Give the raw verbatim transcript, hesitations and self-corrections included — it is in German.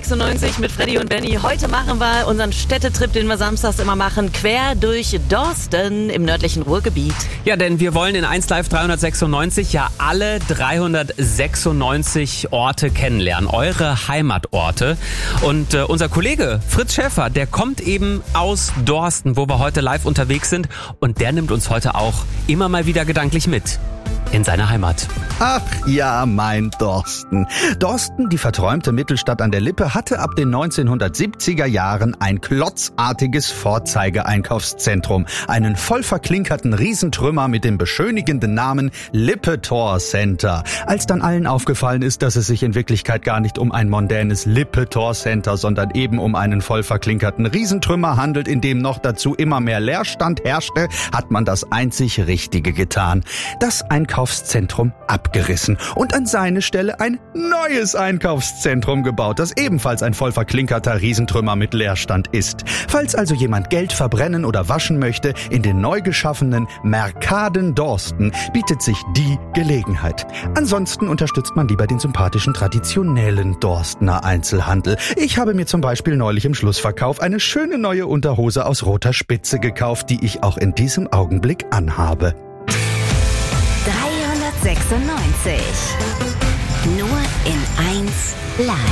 dreihundertsechsundneunzig mit Freddy und Benny. Heute machen wir unseren Städtetrip, den wir samstags immer machen, quer durch Dorsten im nördlichen Ruhrgebiet. Ja, denn wir wollen in eins Live dreihundertsechsundneunzig ja alle dreihundertsechsundneunzig Orte kennenlernen, eure Heimatorte. Und äh, unser Kollege Fritz Schäffer, der kommt eben aus Dorsten, wo wir heute live unterwegs sind. Und der nimmt uns heute auch immer mal wieder gedanklich mit in seine Heimat. Ach ja, mein Dorsten. Dorsten, die verträumte Mittelstadt an der Lippe, hatte ab den neunzehnhundertsiebziger Jahren ein klotzartiges Vorzeige-Einkaufszentrum. Einen voll verklinkerten Riesentrümmer mit dem beschönigenden Namen Lippe-Tor Center. Als dann allen aufgefallen ist, dass es sich in Wirklichkeit gar nicht um ein mondänes Lippe-Tor Center, sondern eben um einen voll verklinkerten Riesentrümmer handelt, in dem noch dazu immer mehr Leerstand herrschte, hat man das einzig Richtige getan. Das Einkaufszentrum abgerissen und an seine Stelle ein neues Einkaufszentrum gebaut, das ebenfalls ein voll verklinkerter Riesentrümmer mit Leerstand ist. Falls also jemand Geld verbrennen oder waschen möchte, in den neu geschaffenen Mercaden Dorsten bietet sich die Gelegenheit. Ansonsten unterstützt man lieber den sympathischen, traditionellen Dorstener Einzelhandel. Ich habe mir zum Beispiel neulich im Schlussverkauf eine schöne neue Unterhose aus roter Spitze gekauft, die ich auch in diesem Augenblick anhabe. dreihundertsechsundneunzig. Nur in eins Live.